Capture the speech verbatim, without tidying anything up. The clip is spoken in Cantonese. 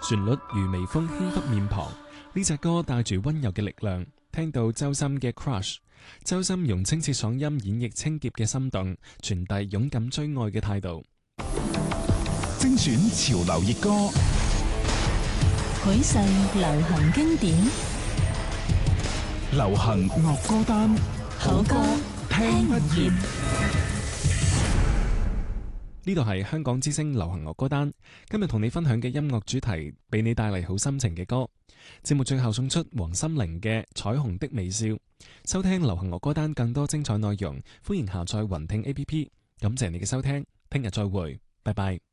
旋律如微風輕拂面龐。呢隻歌帶住溫柔嘅力量，聽到周深嘅 Crush， 周深用清澈爽音演繹清潔嘅心動，傳遞勇敢追愛嘅態度。 精選潮流熱歌， 許世流行經典， 流行樂歌單， 好歌聽不厭。 呢度係香港之聲流行樂歌單，今日同你分享嘅音樂主題，俾你帶嚟好心情嘅歌。節目最後送出黃心凌嘅《彩虹的微笑》。收聽流行樂歌單更多精彩內容，歡迎下載雲聽 A P P。感謝你嘅收聽，聽日再會，拜拜。